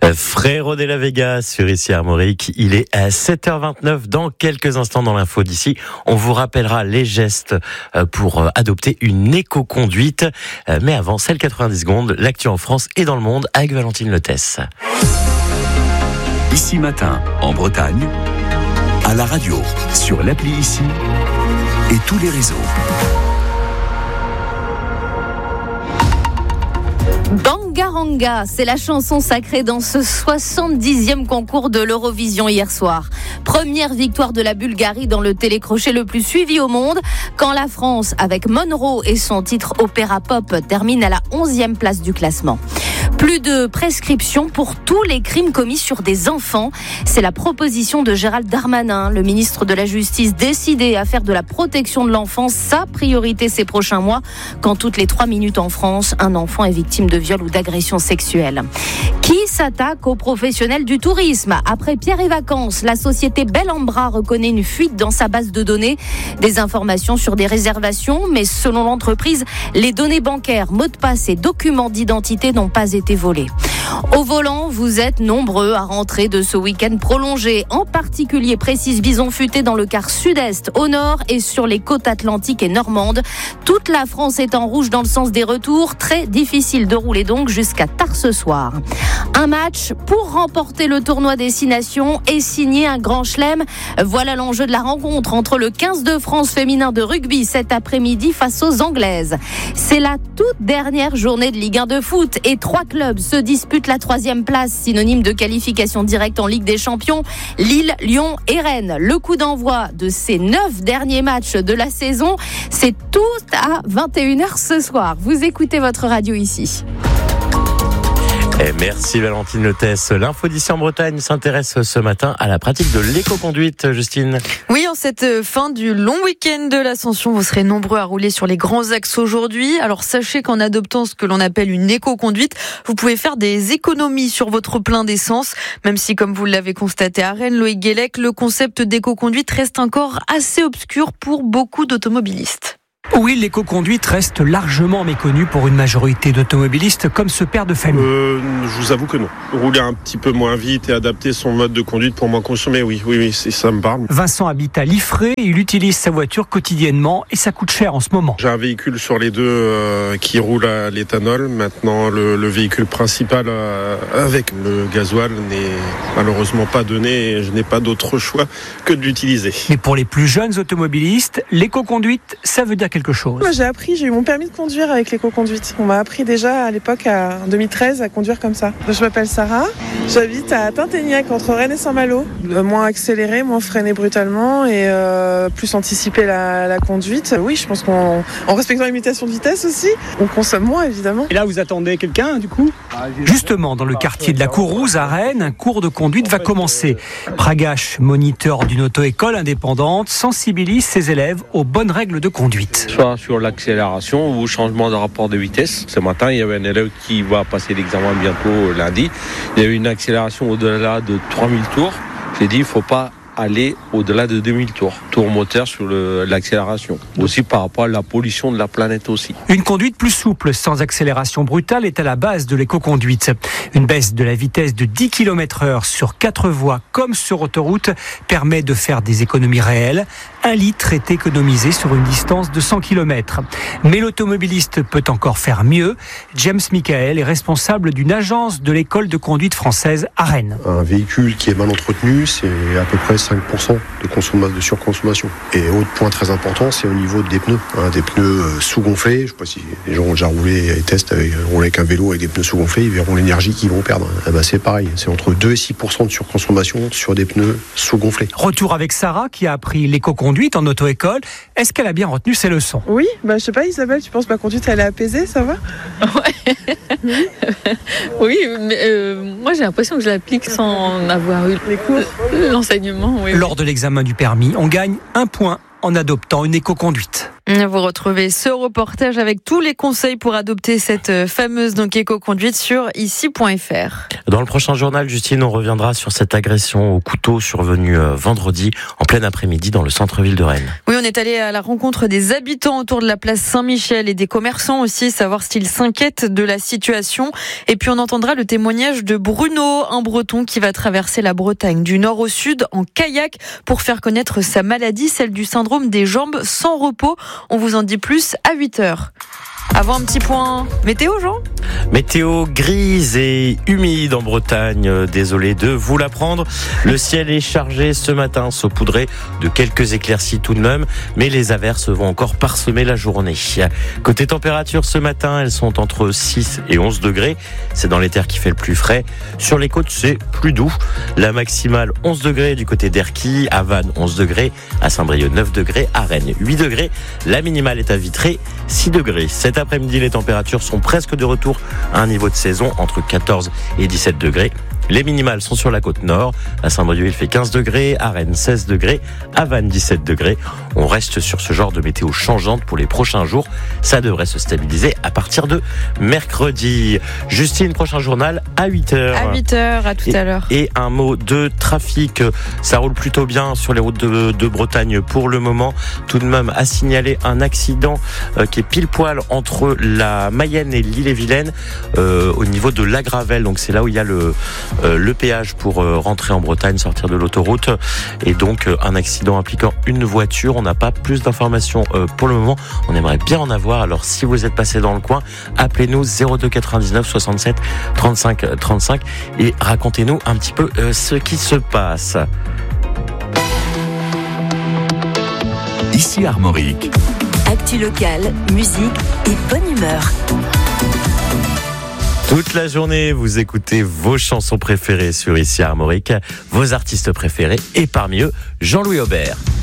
Frérot de la Vega sur ici Armorique. Il est à 7h29 dans quelques instants dans l'info d'ici. On vous rappellera les gestes pour adopter une éco-conduite. Mais avant, c'est le 90 secondes. L'actu en France et dans le monde avec Valentine Letesse. Ici matin, en Bretagne, à la radio, sur l'appli Ici et tous les réseaux. Bangaranga, c'est la chanson sacrée dans ce 70e concours de l'Eurovision hier soir. Première victoire de la Bulgarie dans le télécrochet le plus suivi au monde, quand la France, avec Monroe et son titre Opéra Pop, termine à la 11e place du classement. Plus de prescription pour tous les crimes commis sur des enfants. C'est la proposition de Gérald Darmanin, le ministre de la Justice, décidé à faire de la protection de l'enfant sa priorité ces prochains mois, quand toutes les 3 minutes en France, un enfant est victime de viol ou d'agression sexuelle. Qui s'attaque aux professionnels du tourisme ? Après Pierre et Vacances, la société Bellambra reconnaît une fuite dans sa base de données. Des informations sur des réservations, mais selon l'entreprise, les données bancaires, mots de passe et documents d'identité n'ont pas été volés. Au volant, vous êtes nombreux à rentrer de ce week-end prolongé. En particulier, précise Bison Futé dans le quart sud-est, au nord et sur les côtes atlantiques et normandes. Toute la France est en rouge dans le sens des retours. Très difficile de rouler donc jusqu'à tard ce soir. Un match pour remporter le tournoi des 6 nations et signer un grand chelem. Voilà l'enjeu de la rencontre entre le 15 de France féminin de rugby cet après-midi face aux Anglaises. C'est la toute dernière journée de Ligue 1 de foot et 3 clubs se disputent la 3e place, synonyme de qualification directe en Ligue des Champions. Lille, Lyon et Rennes. Le coup d'envoi de ces 9 derniers matchs de la saison, c'est tout à 21h ce soir. Vous écoutez votre radio ici. Et merci Valentine Letesse. L'info d'ici en Bretagne s'intéresse ce matin à la pratique de l'éco-conduite, Justine. Oui, en cette fin du long week-end de l'Ascension, vous serez nombreux à rouler sur les grands axes aujourd'hui. Alors sachez qu'en adoptant ce que l'on appelle une éco-conduite, vous pouvez faire des économies sur votre plein d'essence. Même si, comme vous l'avez constaté à Rennes, Loïc Guélec, le concept d'éco-conduite reste encore assez obscur pour beaucoup d'automobilistes. Oui, l'éco-conduite reste largement méconnue pour une majorité d'automobilistes comme ce père de famille. Je vous avoue que non. Rouler un petit peu moins vite et adapter son mode de conduite pour moins consommer, oui, ça me parle. Vincent habite à Liffré, il utilise sa voiture quotidiennement et ça coûte cher en ce moment. J'ai un véhicule sur les deux qui roule à l'éthanol. Maintenant, le véhicule principal avec le gasoil n'est malheureusement pas donné et je n'ai pas d'autre choix que de l'utiliser. Mais pour les plus jeunes automobilistes, l'éco-conduite, ça veut dire quelque chose. Moi j'ai eu mon permis de conduire avec l'éco-conduite. On m'a appris déjà à l'époque, en 2013, à conduire comme ça. Je m'appelle Sarah, j'habite à Tinténiac entre Rennes et Saint-Malo. Moins accéléré, moins freiné brutalement et plus anticiper la conduite. Oui, je pense qu'en respectant les limitations de vitesse aussi, on consomme moins évidemment. Et là vous attendez quelqu'un du coup ? Justement, dans le quartier de la Courrouze à Rennes, un cours de conduite va commencer. Pragache, moniteur d'une auto-école indépendante, sensibilise ses élèves aux bonnes règles de conduite. Soit sur l'accélération ou changement de rapport de vitesse. Ce matin, il y avait un élève qui va passer l'examen bientôt lundi. Il y a eu une accélération au-delà de 3000 tours. J'ai dit, il ne faut pas aller au-delà de 2000 tours. Tour moteur sur l'accélération. Aussi par rapport à la pollution de la planète aussi. Une conduite plus souple, sans accélération brutale, est à la base de l'éco-conduite. Une baisse de la vitesse de 10 km/h sur 4 voies, comme sur autoroute, permet de faire des économies réelles. 1 litre est économisé sur une distance de 100 km. Mais l'automobiliste peut encore faire mieux. James Michael est responsable d'une agence de l'école de conduite française à Rennes. Un véhicule qui est mal entretenu, c'est à peu près 5% de surconsommation. Et autre point très important, c'est au niveau des pneus. Des pneus sous-gonflés, je ne sais pas si les gens ont déjà roulé et testent avec un vélo avec des pneus sous-gonflés, ils verront l'énergie qu'ils vont perdre. C'est pareil, c'est entre 2 et 6% de surconsommation sur des pneus sous-gonflés. Retour avec Sarah qui a appris l'éco-conduite en auto-école. Est-ce qu'elle a bien retenu ses leçons ? Oui, je sais pas Isabelle, tu penses que ma conduite elle est apaisée, ça va ? Ouais. Oui, mais moi j'ai l'impression que je l'applique sans avoir eu les cours, l'enseignement. Oui. Lors de l'examen du permis, on gagne 1 point en adoptant une éco-conduite. Vous retrouvez ce reportage avec tous les conseils pour adopter cette fameuse éco-conduite sur ici.fr. Dans le prochain journal, Justine, on reviendra sur cette agression au couteau survenue vendredi en plein après-midi dans le centre-ville de Rennes. Oui, on est allé à la rencontre des habitants autour de la place Saint-Michel et des commerçants aussi, savoir s'ils s'inquiètent de la situation. Et puis on entendra le témoignage de Bruno, un Breton qui va traverser la Bretagne du nord au sud en kayak pour faire connaître sa maladie, celle du syndrome des jambes sans repos. On vous en dit plus à 8h. Avant un petit point météo, Jean ? Météo grise et humide en Bretagne, désolé de vous l'apprendre. Le ciel est chargé ce matin, saupoudré de quelques éclaircies tout de même, mais les averses vont encore parsemer la journée. Côté température, ce matin, elles sont entre 6 et 11 degrés. C'est dans les terres qui fait le plus frais. Sur les côtes, c'est plus doux. La maximale 11 degrés du côté d'Erquy, à Vannes 11 degrés, à Saint-Brieuc 9 degrés, à Rennes 8 degrés. La minimale est à Vitré 6 degrés. Cet après-midi, les températures sont presque de retour à un niveau de saison entre 14 et 17 degrés. Les minimales sont sur la côte nord. À Saint-Brieuc, il fait 15 degrés. À Rennes, 16 degrés. À Vannes, 17 degrés. On reste sur ce genre de météo changeante pour les prochains jours. Ça devrait se stabiliser à partir de mercredi. Justine, prochain journal à 8h. À 8h, à tout à l'heure. Et un mot de trafic. Ça roule plutôt bien sur les routes de Bretagne pour le moment. Tout de même, à signaler un accident qui est pile poil entre la Mayenne et l'Ille-et-Vilaine au niveau de la Gravelle. Donc c'est là où il y a le péage pour rentrer en Bretagne, sortir de l'autoroute, et donc un accident impliquant une voiture. On n'a pas plus d'informations pour le moment. On aimerait bien en avoir. Alors si vous êtes passé dans le coin, appelez-nous 02 99 67 35 35 et racontez-nous un petit peu ce qui se passe. Ici Armorique. Actu locale, musique et bonne humeur. Toute la journée, vous écoutez vos chansons préférées sur Ici Armorique, vos artistes préférés, et parmi eux, Jean-Louis Aubert.